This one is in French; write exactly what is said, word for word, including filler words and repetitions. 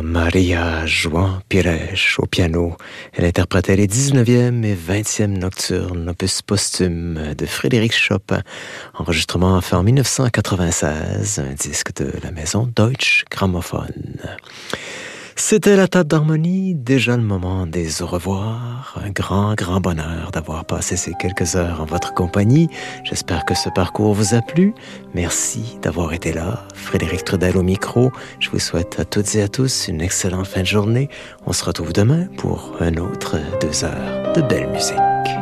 Maria João Pires au piano. Elle interprétait les dix-neuvième et vingtième nocturnes, opus posthume de Frédéric Chopin. Enregistrement fait en dix-neuf cent quatre-vingt-seize, un disque de la maison Deutsche Grammophon. C'était la table d'harmonie, déjà le moment des au revoir. Un grand, grand bonheur d'avoir passé ces quelques heures en votre compagnie. J'espère que ce parcours vous a plu. Merci d'avoir été là. Frédéric Trudel au micro. Je vous souhaite à toutes et à tous une excellente fin de journée. On se retrouve demain pour un autre deux heures de belle musique.